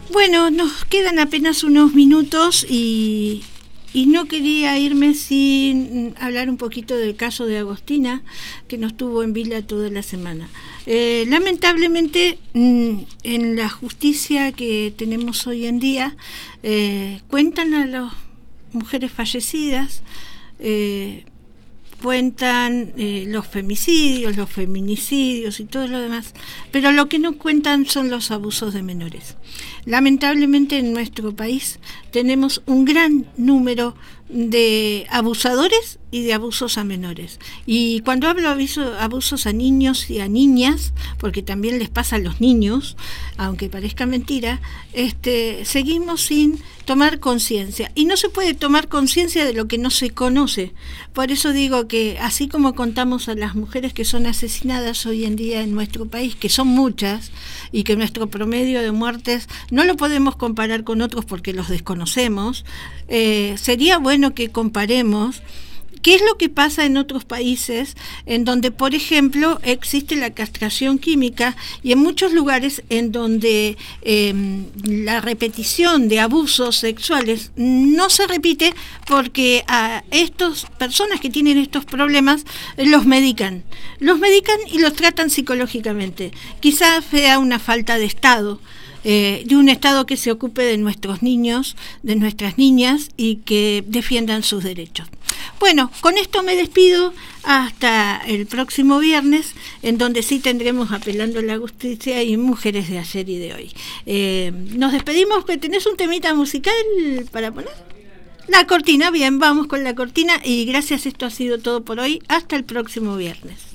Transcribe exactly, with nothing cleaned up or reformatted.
Bueno, nos quedan apenas unos minutos y, y no quería irme sin hablar un poquito del caso de Agostina, que nos tuvo en vila toda la semana. Eh, lamentablemente, en la justicia que tenemos hoy en día, eh, cuentan a las mujeres fallecidas, eh, cuentan eh, los femicidios, los feminicidios y todo lo demás, pero lo que no cuentan son los abusos de menores. Lamentablemente en nuestro país tenemos un gran número de abusadores y de abusos a menores. Y cuando hablo de abuso, abusos a niños y a niñas, porque también les pasa a los niños, aunque parezca mentira, este, seguimos sin tomar conciencia. Y no se puede tomar conciencia de lo que no se conoce. Por eso digo que así como contamos a las mujeres que son asesinadas hoy en día en nuestro país, que son muchas, y que nuestro promedio de muertes no lo podemos comparar con otros porque los desconocemos, eh, sería bueno que comparemos qué es lo que pasa en otros países en donde, por ejemplo, existe la castración química y en muchos lugares en donde eh, la repetición de abusos sexuales no se repite porque a estas personas que tienen estos problemas eh, los medican. Los medican y los tratan psicológicamente. Quizás sea una falta de Estado. Eh, de un Estado que se ocupe de nuestros niños, de nuestras niñas y que defiendan sus derechos. Bueno, con esto me despido hasta el próximo viernes, en donde sí tendremos Apelando a la Justicia y Mujeres de Ayer y de Hoy. Eh, nos despedimos, que tenés un temita musical para poner. La cortina, bien, vamos con la cortina y gracias, esto ha sido todo por hoy. Hasta el próximo viernes.